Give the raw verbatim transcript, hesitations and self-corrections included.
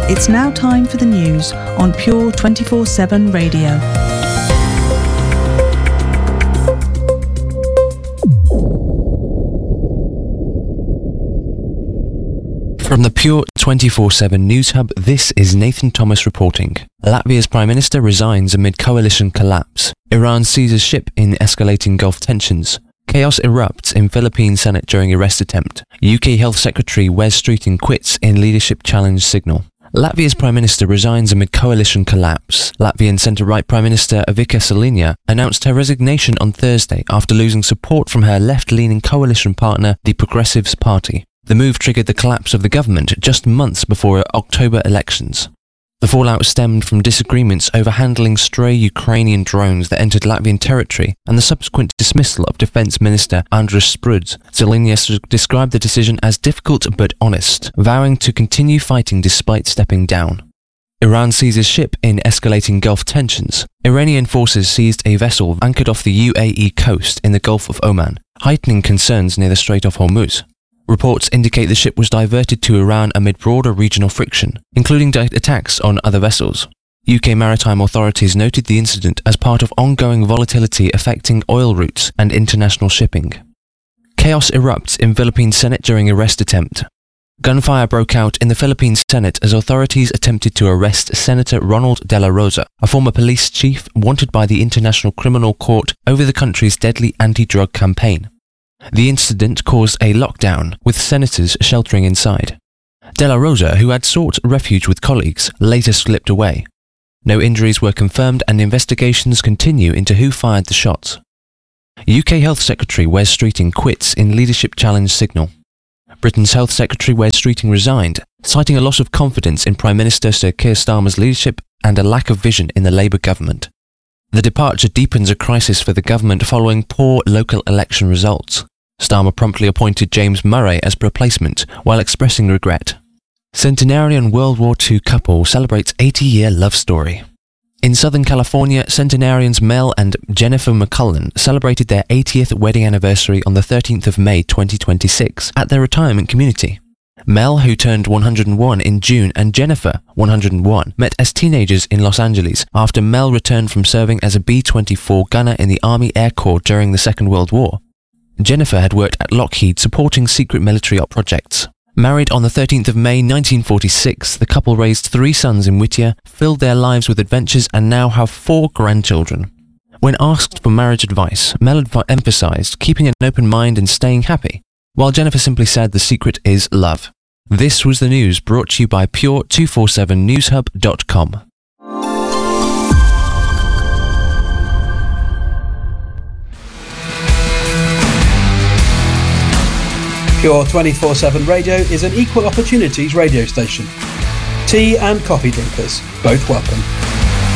It's now time for the news on Pure twenty-four seven Radio. From the Pure twenty-four seven News Hub, this is Nathan Thomas reporting. Latvia's Prime Minister resigns amid coalition collapse. Iran seizes ship in escalating Gulf tensions. Chaos erupts in Philippine Senate during arrest attempt. U K Health Secretary Wes Streeting quits in leadership challenge signal. Latvia's Prime Minister resigns amid coalition collapse. Latvian centre-right Prime Minister Vika Saliņa announced her resignation on Thursday after losing support from her left-leaning coalition partner, the Progressives Party. The move triggered the collapse of the government just months before October elections. The fallout stemmed from disagreements over handling stray Ukrainian drones that entered Latvian territory and the subsequent dismissal of Defence Minister Andris Spruds. Saliņa described the decision as difficult but honest, vowing to continue fighting despite stepping down. Iran seizes ship in escalating Gulf tensions. Iranian forces seized a vessel anchored off the U A E coast in the Gulf of Oman, heightening concerns near the Strait of Hormuz. Reports indicate the ship was diverted to Iran amid broader regional friction, including direct attacks on other vessels. U K maritime authorities noted the incident as part of ongoing volatility affecting oil routes and international shipping. Chaos erupts in Philippine Senate during arrest attempt. Gunfire broke out in the Philippine Senate as authorities attempted to arrest Senator Ronald De La Rosa, a former police chief wanted by the International Criminal Court over the country's deadly anti-drug campaign. The incident caused a lockdown, with senators sheltering inside. De La Rosa, who had sought refuge with colleagues, later slipped away. No injuries were confirmed and investigations continue into who fired the shots. U K Health Secretary Wes Streeting quits in leadership challenge signal. Britain's Health Secretary Wes Streeting resigned, citing a loss of confidence in Prime Minister Sir Keir Starmer's leadership and a lack of vision in the Labour government. The departure deepens a crisis for the government following poor local election results. Starmer promptly appointed James Murray as replacement while expressing regret. Centenarian World War Two couple celebrates eighty-year love story. In Southern California, centenarians Mel and Jennifer McCullen celebrated their eightieth wedding anniversary on the thirteenth of May twenty twenty-six at their retirement community. Mel, who turned one hundred one in June, and Jennifer, one hundred one, met as teenagers in Los Angeles after Mel returned from serving as a B twenty-four gunner in the Army Air Corps during the Second World War. Jennifer had worked at Lockheed supporting secret military op projects. Married on the thirteenth of May nineteen forty-six, the couple raised three sons in Whittier, filled their lives with adventures, and now have four grandchildren. When asked for marriage advice, Mel adv- emphasized keeping an open mind and staying happy, while Jennifer simply said the secret is love. This was the news brought to you by Pure two forty-seven news hub dot com. Pure twenty-four seven Radio is an equal opportunities radio station. Tea and coffee drinkers, both welcome.